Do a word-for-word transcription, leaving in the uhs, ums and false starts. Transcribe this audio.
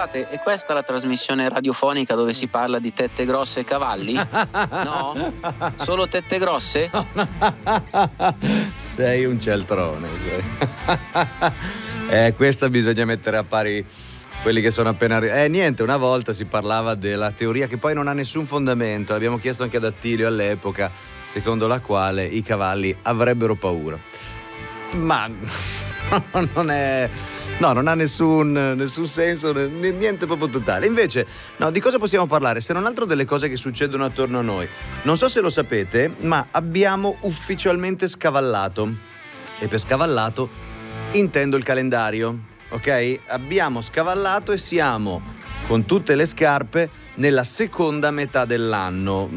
Scusate, è questa la trasmissione radiofonica dove si parla di tette grosse e cavalli? No? Solo tette grosse? Sei un cialtrone, sei. Eh, questa bisogna mettere a pari quelli che sono appena arrivati. Eh, niente, una volta si parlava della teoria che poi non ha nessun fondamento, l'abbiamo chiesto anche ad Attilio all'epoca, secondo la quale i cavalli avrebbero paura. Ma non è... No, non ha nessun, nessun senso, niente proprio totale. Invece, no, di cosa possiamo parlare? Se non altro delle cose che succedono attorno a noi. Non so se lo sapete, ma abbiamo ufficialmente scavallato. E per scavallato intendo il calendario, ok? Abbiamo scavallato e siamo, con tutte le scarpe, nella seconda metà dell'anno.